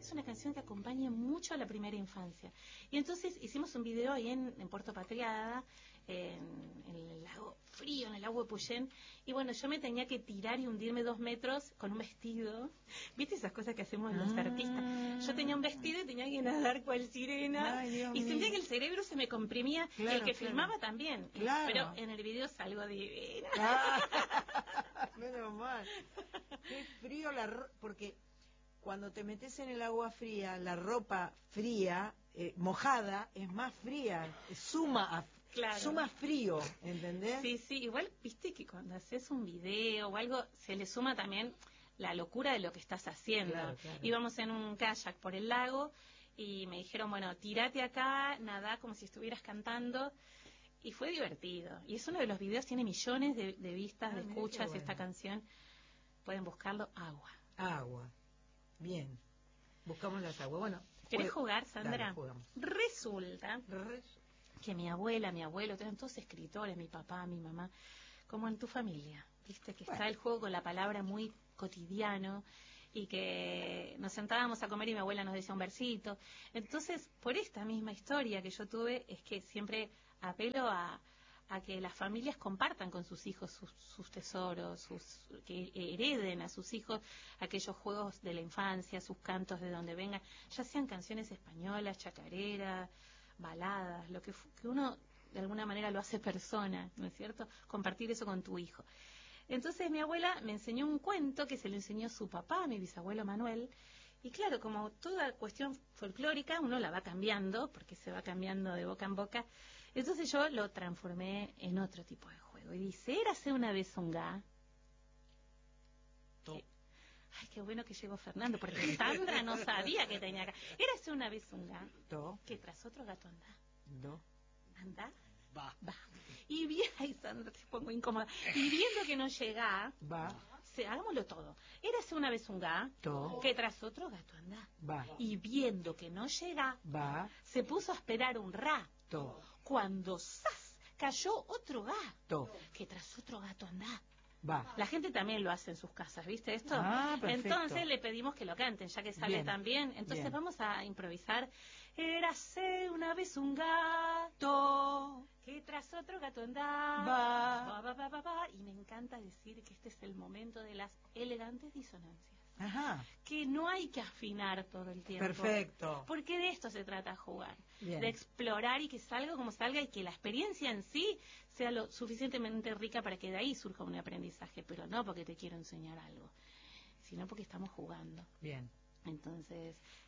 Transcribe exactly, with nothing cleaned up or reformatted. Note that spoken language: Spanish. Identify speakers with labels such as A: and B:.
A: es una canción que acompaña mucho a la primera infancia. Y entonces hicimos un video ahí en, en Puerto Patriada, en, en el lago frío, en el lago de Puyén, y bueno, yo me tenía que tirar y hundirme dos metros con un vestido. ¿Viste esas cosas que hacemos los
B: Ah.
A: artistas? Yo tenía un vestido y tenía que nadar cual sirena.
B: Ay, Dios
A: y sentía
B: mío.
A: que el cerebro se me comprimía,
B: Claro,
A: y el que
B: claro.
A: filmaba también.
B: Claro.
A: Pero en el video salgo divina.
B: Ah, menos mal. Qué frío la ro- porque cuando te metes en el agua fría, la ropa fría, eh, mojada, es más fría, suma a,
A: Claro.
B: suma frío, ¿entendés?
A: Sí, sí, igual viste que cuando haces un video o algo, se le suma también la locura de lo que estás haciendo.
B: Claro, claro.
A: Íbamos en un kayak por el lago y me dijeron, bueno, tírate acá, nadá como si estuvieras cantando. Y fue divertido. Y es uno de los videos, tiene millones de, de vistas,
B: Ah,
A: de
B: mirá qué
A: escuchas,
B: bueno.
A: esta canción. Pueden buscarlo, Agua.
B: Agua. Bien. Buscamos las aguas. Bueno.
A: ¿Querés
B: jue-
A: jugar, Sandra?
B: Dale, jugamos.
A: Resulta
B: Re-
A: que mi abuela, mi abuelo, eran todos escritores, mi papá, mi mamá, como en tu familia, viste que
B: Bueno.
A: está el juego con la palabra muy cotidiano y que nos sentábamos a comer y mi abuela nos decía un versito. Entonces, por esta misma historia que yo tuve, es que siempre apelo a, a que las familias compartan con sus hijos sus, sus tesoros, sus, que hereden a sus hijos aquellos juegos de la infancia, sus cantos de donde vengan, ya sean canciones españolas, chacareras, baladas, lo que, fu- que uno de alguna manera lo hace persona, ¿no es cierto? Compartir eso con tu hijo. Entonces mi abuela me enseñó un cuento que se lo enseñó su papá, mi bisabuelo Manuel, y claro, como toda cuestión folclórica, uno la va cambiando, porque se va cambiando de boca en boca, entonces yo lo transformé en otro tipo de juego. Y dice, érase una vez un ga...
B: To-
A: que- Ay, qué bueno que llegó Fernando, porque Sandra no sabía que tenía acá. Érase una vez un ga...
B: to-
A: que tras otro gato anda.
B: do-
A: ¿Anda?
B: Va.
A: Va. Y bien, ay Sandra, te pongo incómoda. Y viendo que no llega,
B: Va.
A: se, hagámoslo todo. Érase una vez un gato,
B: To-
A: que tras otro gato anda.
B: Va.
A: Y viendo que no llega,
B: Va.
A: se puso a esperar un rato.
B: To-
A: Cuando ¡zas! Cayó otro gato,
B: To-
A: que tras otro gato anda.
B: Va.
A: La gente también lo hace en sus casas, ¿viste esto?
B: Ah, perfecto.
A: Entonces le pedimos que lo canten, ya que sale
B: Bien,
A: tan bien. Entonces
B: bien.
A: vamos a improvisar. Érase una vez un gato que tras otro gato andaba.
B: Va.
A: Va, va, va, va, va. Y me encanta decir que este es el momento de las elegantes disonancias.
B: Ajá.
A: Que no hay que afinar todo el tiempo.
B: Perfecto.
A: Porque de esto se trata jugar.
B: Bien.
A: De explorar y que salga como salga y que la experiencia en sí sea lo suficientemente rica para que de ahí surja un aprendizaje. Pero no porque te quiero enseñar algo, sino porque estamos jugando.
B: Bien.
A: Entonces,